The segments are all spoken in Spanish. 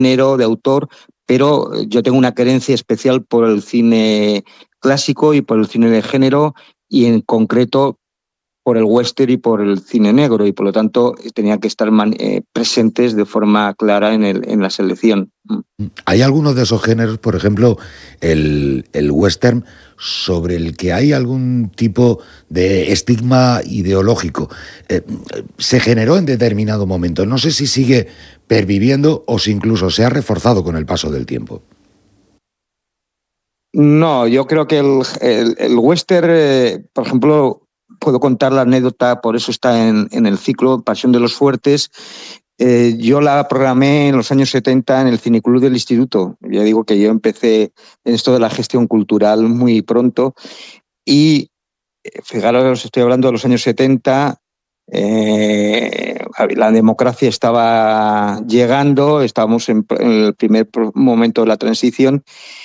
género, de autor, pero yo tengo una querencia especial por el cine clásico y por el cine de género, y en concreto por el western y por el cine negro, y por lo tanto tenían que estar presentes de forma clara en la selección. ¿Hay algunos de esos géneros, por ejemplo, el western, sobre el que hay algún tipo de estigma ideológico? Se generó en determinado momento. No sé si sigue perviviendo o si incluso se ha reforzado con el paso del tiempo. No, yo creo que el western, por ejemplo, puedo contar la anécdota, por eso está en el ciclo Pasión de los Fuertes. Yo la programé en los años 70 en el Cineclub del Instituto. Ya digo que yo empecé en esto de la gestión cultural muy pronto, y fijaros, estoy hablando de los años 70, la democracia estaba llegando, estábamos en el primer momento de la transición,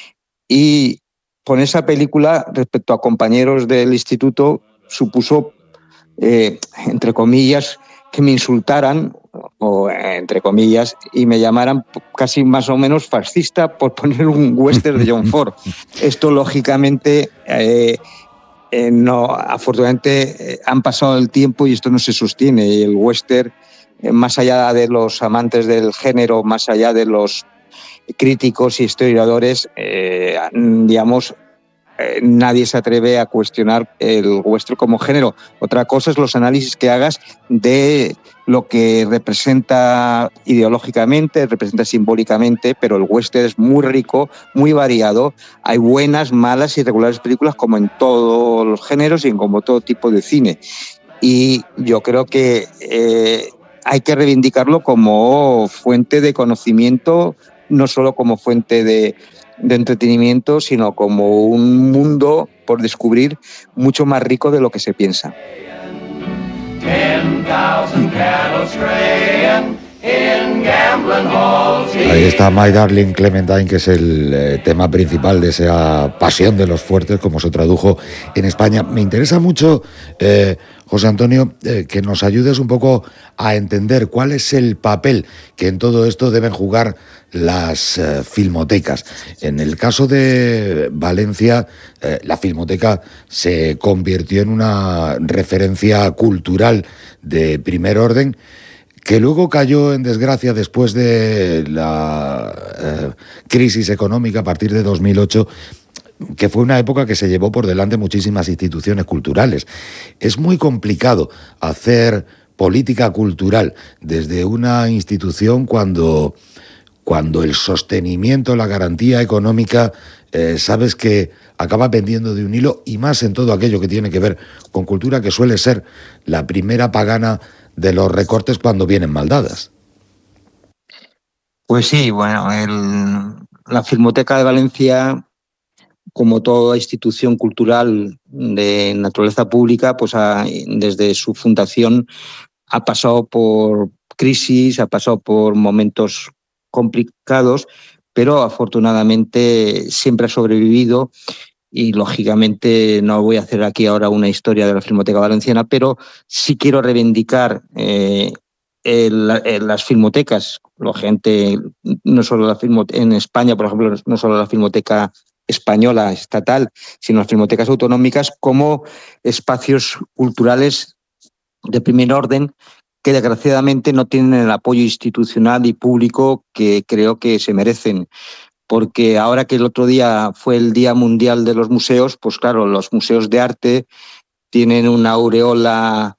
y con esa película, respecto a compañeros del instituto, supuso, entre comillas, que me insultaran, o entre comillas, y me llamaran casi más o menos fascista por poner un western de John Ford. Esto, lógicamente, no, afortunadamente han pasado el tiempo y esto no se sostiene. Y el western, más allá de los amantes del género, más allá de los críticos y historiadores, digamos, nadie se atreve a cuestionar el western como género. Otra cosa es los análisis que hagas de lo que representa ideológicamente, representa simbólicamente, pero el western es muy rico, muy variado. Hay buenas, malas y regulares películas, como en todos los géneros y en como todo tipo de cine. Y yo creo que hay que reivindicarlo como fuente de conocimiento, no solo como fuente de entretenimiento, sino como un mundo por descubrir mucho más rico de lo que se piensa. 10,000 cattle straying in gambling halls. Ahí está My Darling Clementine, que es el tema principal de esa Pasión de los Fuertes, como se tradujo en España. Me interesa mucho, José Antonio, que nos ayudes un poco a entender cuál es el papel que en todo esto deben jugar las filmotecas. En el caso de Valencia, la filmoteca se convirtió en una referencia cultural de primer orden, que luego cayó en desgracia después de la crisis económica a partir de 2008, que fue una época que se llevó por delante muchísimas instituciones culturales. Es muy complicado hacer política cultural desde una institución cuando el sostenimiento, la garantía económica, sabes que acaba pendiendo de un hilo, y más en todo aquello que tiene que ver con cultura, que suele ser la primera pagana de los recortes cuando vienen mal dadas. Pues sí, bueno, la Filmoteca de Valencia, como toda institución cultural de naturaleza pública, pues desde su fundación ha pasado por crisis, ha pasado por momentos complicados, pero afortunadamente siempre ha sobrevivido. Y lógicamente no voy a hacer aquí ahora una historia de la Filmoteca Valenciana, pero sí quiero reivindicar las filmotecas, lógicamente, no solo en España, por ejemplo, no solo la Filmoteca española estatal, sino las filmotecas autonómicas, como espacios culturales de primer orden, que desgraciadamente no tienen el apoyo institucional y público que creo que se merecen. Porque ahora que el otro día fue el Día Mundial de los Museos, pues claro, los museos de arte tienen una aureola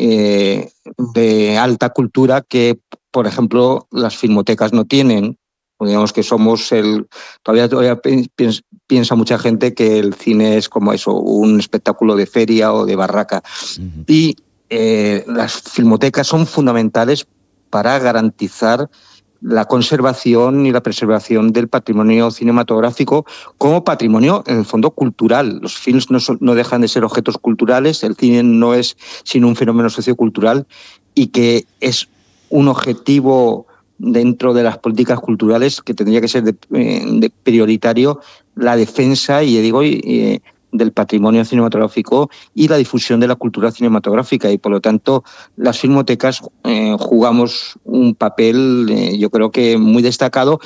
de alta cultura que, por ejemplo, las filmotecas no tienen. Digamos que somos todavía piensa mucha gente que el cine es como eso, un espectáculo de feria o de barraca. Uh-huh. Y las filmotecas son fundamentales para garantizar la conservación y la preservación del patrimonio cinematográfico como patrimonio, en el fondo, cultural. Los films no dejan de ser objetos culturales, el cine no es sino un fenómeno sociocultural, y que es un objetivo dentro de las políticas culturales que tendría que ser de prioritario la defensa, y digo, de del patrimonio cinematográfico y la difusión de la cultura cinematográfica, y por lo tanto las filmotecas jugamos un papel yo creo que muy destacado,